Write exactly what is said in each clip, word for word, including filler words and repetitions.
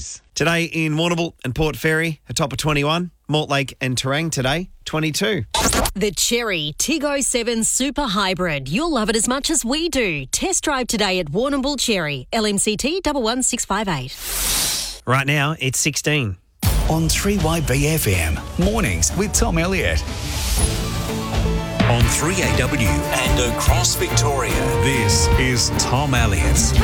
degrees. Today in Warrnambool and Port Fairy, a top of twenty-one. Mortlake and Terang today, twenty-two. The Chery Tiggo seven Super Hybrid. You'll love it as much as we do. Test drive today at Warrnambool Chery. L M C T one one six five eight. Right now, it's sixteen. On three Y B F M, mornings with Tom Elliott. On three A W and across Victoria, this is Tom Elliott's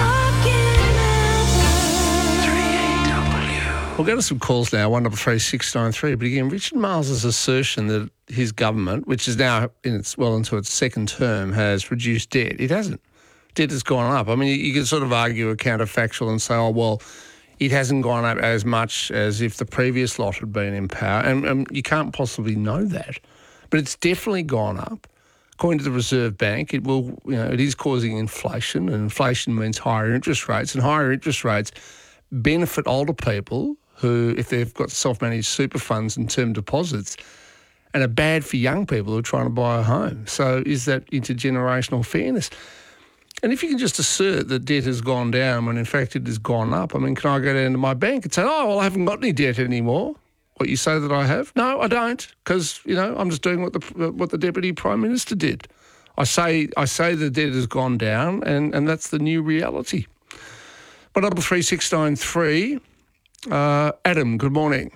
We'll go to some calls now, one double three six nine three. But again, Richard Marles' assertion that his government, which is now in its well into its second term, has reduced debt. It hasn't. Debt has gone up. I mean, you, you can sort of argue a counterfactual and say, oh, well, it hasn't gone up as much as if the previous lot had been in power. And, and you can't possibly know that. But it's definitely gone up. According to the Reserve Bank, it will, you know, it is causing inflation, and inflation means higher interest rates, and higher interest rates benefit older people who, if they've got self-managed super funds and term deposits, and are bad for young people who are trying to buy a home. So is that intergenerational fairness? And if you can just assert that debt has gone down when in fact it has gone up, I mean, can I go down to my bank and say, oh, well, I haven't got any debt anymore? What you say that I have? No, I don't, because, you know, I'm just doing what the what the Deputy Prime Minister did. I say I say the debt has gone down, and, and that's the new reality. But double three six nine three, uh, Adam, good morning.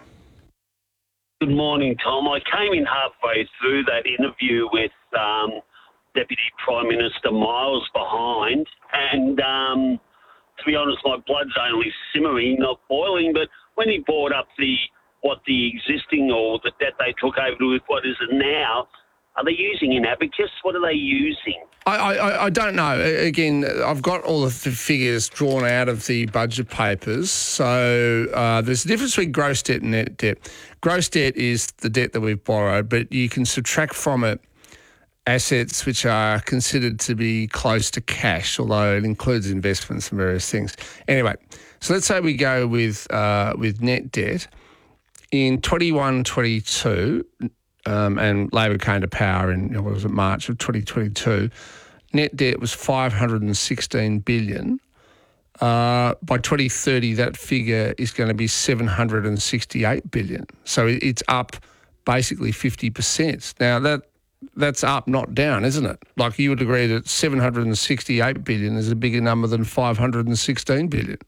Good morning, Tom. I came in halfway through that interview with um, Deputy Prime Minister Miles behind, and um, to be honest, my blood's only simmering, not boiling. But when he brought up the what the existing or the debt they took over with what is it now, are they using in Abacus? What are they using? I, I, I don't know. Again, I've got all of the figures drawn out of the budget papers. So uh, there's a difference between gross debt and net debt. Gross debt is the debt that we've borrowed, but you can subtract from it assets which are considered to be close to cash, although it includes investments and various things. Anyway, so let's say we go with uh, with net debt. In twenty-one twenty-two, um, and Labor came to power in, what was it, March of twenty twenty-two, net debt was five hundred sixteen billion dollars. Uh, by twenty thirty, that figure is going to be seven hundred sixty-eight billion dollars. So it's up basically fifty percent. Now, that that's up, not down, isn't it? Like, you would agree that seven hundred sixty-eight billion dollars is a bigger number than five hundred sixteen billion dollars.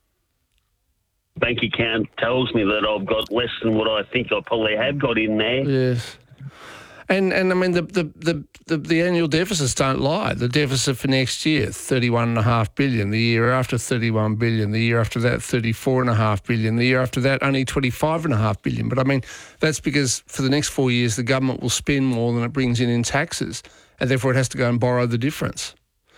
Bank account tells me that I've got less than what I think I probably have got in there. Yes. And, and I mean, the, the, the, the, the annual deficits don't lie. The deficit for next year, thirty-one point five billion dollars. The year after, thirty-one billion dollars. The year after that, thirty-four point five billion dollars. The year after that, only twenty-five point five billion dollars. But, I mean, that's because for the next four years, the government will spend more than it brings in in taxes, and therefore it has to go and borrow the difference.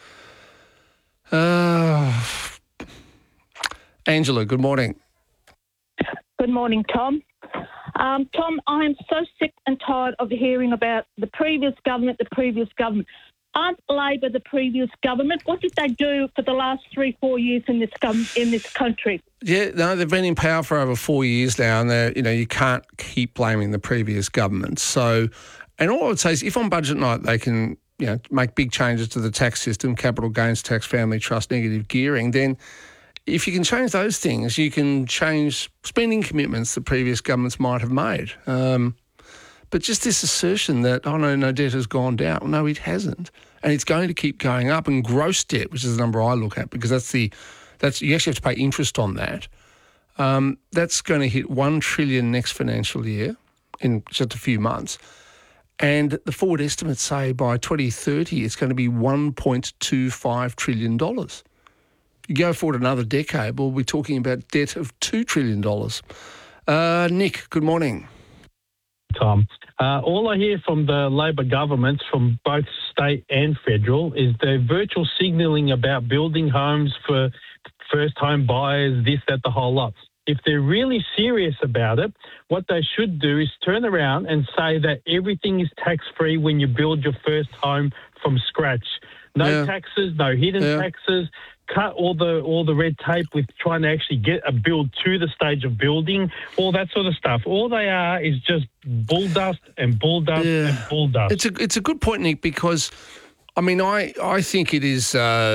Uh, Angela, good morning. Good morning, Tom. Um, Tom, I am so sick and tired of hearing about the previous government, the previous government. Aren't Labor the previous government? What did they do for the last three, four years in this gov- in this country? Yeah, no, they've been in power for over four years now, and they, you know, you can't keep blaming the previous government. So, and all I would say is, if on budget night they can, you know, make big changes to the tax system, capital gains tax, family trust, negative gearing, then if you can change those things, you can change spending commitments that previous governments might have made. Um, but just this assertion that, oh, no, no, debt has gone down. Well, no, it hasn't. And it's going to keep going up. And gross debt, which is the number I look at, because that's the, that's you actually have to pay interest on that. Um, that's going to hit one trillion dollars next financial year in just a few months. And the forward estimates say by twenty thirty, it's going to be one point two five trillion dollars. You go forward another decade, we'll be talking about debt of two trillion dollars. Uh, Nick, good morning. Tom, uh, all I hear from the Labor governments, from both state and federal, is the virtual signalling about building homes for first home buyers, this, that, the whole lot. If they're really serious about it, what they should do is turn around and say that everything is tax-free when you build your first home from scratch. No yeah. taxes, no hidden yeah. taxes. Cut all the all the red tape with trying to actually get a build to the stage of building, all that sort of stuff. All they are is just bull dust and bull dust yeah. and bull dust. It's a it's a good point, Nick, because I mean I I think it is uh,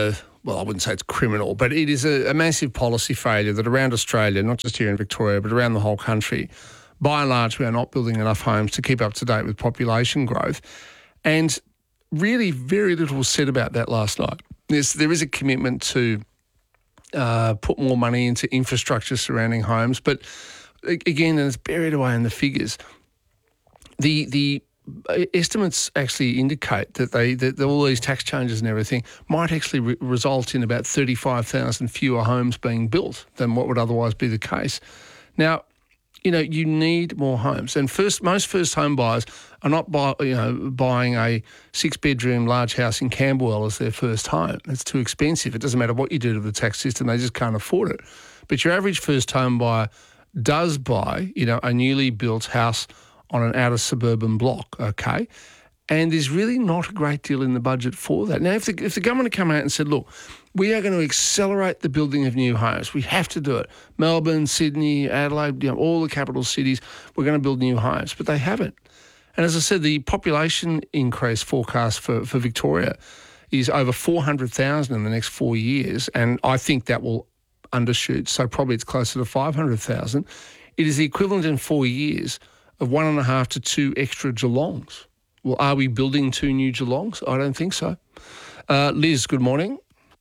well, I wouldn't say it's criminal, but it is a, a massive policy failure that around Australia, not just here in Victoria, but around the whole country, by and large, we are not building enough homes to keep up to date with population growth. And really very little was said about that last night. There's, there is a commitment to uh, put more money into infrastructure surrounding homes, but again, and it's buried away in the figures. The the estimates actually indicate that they that all these tax changes and everything might actually re- result in about thirty-five thousand fewer homes being built than what would otherwise be the case. Now, you know, you need more homes, and first most first home buyers are not buy, you know buying a six bedroom large house in Camberwell as their first home. It's too expensive. It doesn't matter what you do to the tax system; they just can't afford it. But your average first home buyer does buy, you know, a newly built house on an outer suburban block, okay? And there's really not a great deal in the budget for that. Now, if the, if the government had come out and said, look, we are going to accelerate the building of new homes, we have to do it. Melbourne, Sydney, Adelaide, you know, all the capital cities, we're going to build new homes, but they haven't. And as I said, the population increase forecast for, for Victoria is over four hundred thousand in the next four years, and I think that will undershoot, so probably it's closer to five hundred thousand. It is the equivalent in four years of one and a half to two extra Geelongs. Well, are we building two new Geelongs? I don't think so. Uh, Liz, good morning.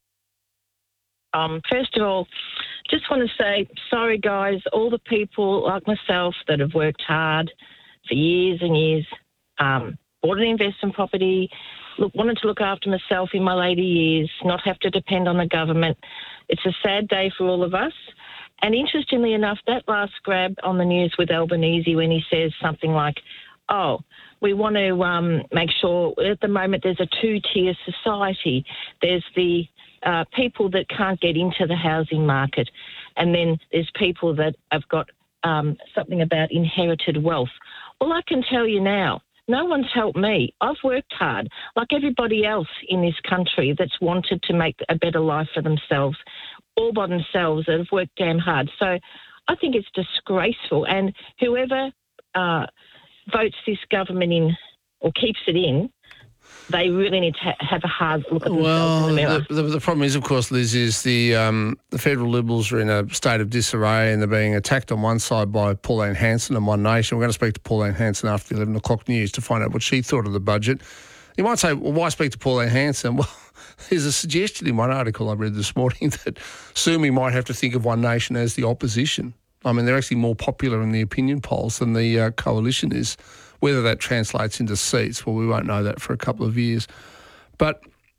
Um, first of all, just want to say, sorry guys, all the people like myself that have worked hard for years and years, um, bought an investment property, look, wanted to look after myself in my later years, not have to depend on the government. It's a sad day for all of us. And interestingly enough, that last grab on the news with Albanese when he says something like, oh, we want to um, make sure at the moment there's a two-tier society. There's the uh, people that can't get into the housing market, and then there's people that have got um, something about inherited wealth. Well, I can tell you now, no one's helped me. I've worked hard, like everybody else in this country that's wanted to make a better life for themselves, all by themselves, that have worked damn hard. So I think it's disgraceful. And whoever uh, votes this government in or keeps it in, they really need to ha- have a hard look at themselves well, in the mirror. The, the, the problem is, of course, Liz, is the um, the federal Liberals are in a state of disarray and they're being attacked on one side by Pauline Hanson and One Nation. We're going to speak to Pauline Hanson after the eleven o'clock news to find out what she thought of the budget. You might say, well, why speak to Pauline Hanson? Well, there's a suggestion in one article I read this morning that soon we might have to think of One Nation as the opposition. I mean, they're actually more popular in the opinion polls than the uh, coalition is. Whether that translates into seats, well, we won't know that for a couple of years. But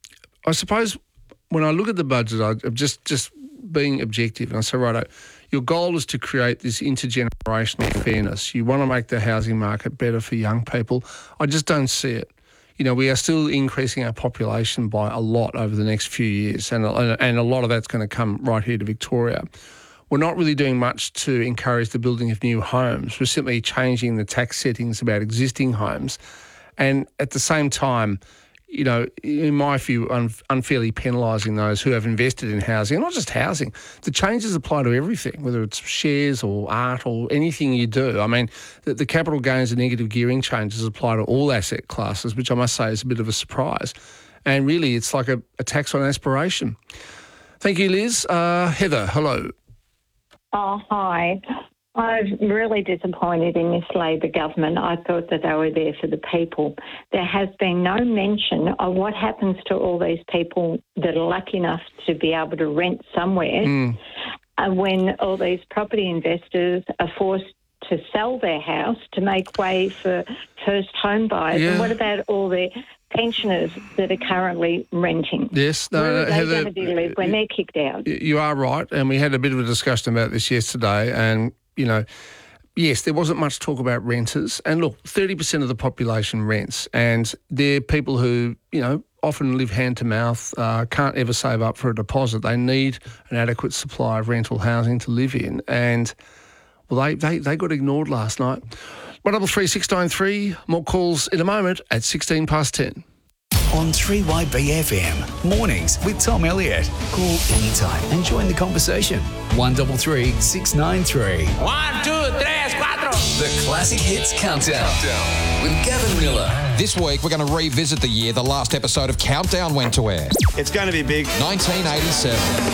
I suppose when I look at the budget, I'm just, just being objective, and I say, right, your goal is to create this intergenerational fairness. You want to make the housing market better for young people. I just don't see it. You know, we are still increasing our population by a lot over the next few years, and and a lot of that's going to come right here to Victoria. We're not really doing much to encourage the building of new homes. We're simply changing the tax settings about existing homes. And at the same time, you know, in my view, un- unfairly penalising those who have invested in housing, and not just housing. The changes apply to everything, whether it's shares or art or anything you do. I mean, the, the capital gains and negative gearing changes apply to all asset classes, which I must say is a bit of a surprise. And really, it's like a, a tax on aspiration. Thank you, Liz. Uh, Heather, hello. Oh, hi. I'm really disappointed in this Labor government. I thought that they were there for the people. There has been no mention of what happens to all these people that are lucky enough to be able to rent somewhere mm. and when all these property investors are forced to sell their house to make way for first home buyers. Yeah. And what about all the pensioners that are currently renting? Yes. No, Where are no, they Heather, going to live when they're kicked out? You are right, and we had a bit of a discussion about this yesterday, and, you know, yes, there wasn't much talk about renters. And look, thirty percent of the population rents, and they're people who, you know, often live hand to mouth, uh, can't ever save up for a deposit. They need an adequate supply of rental housing to live in, and, well, they, they, they got ignored last night. one double three six nine three, more calls in a moment at sixteen past ten. On three Y B F M, mornings with Tom Elliott. Call anytime and join the conversation. one double three six nine three. One, two, tres, cuatro. The Classic Hits Countdown with Gavin Miller. This week, we're going to revisit the year the last episode of Countdown went to air. It's going to be big. nineteen eighty-seven.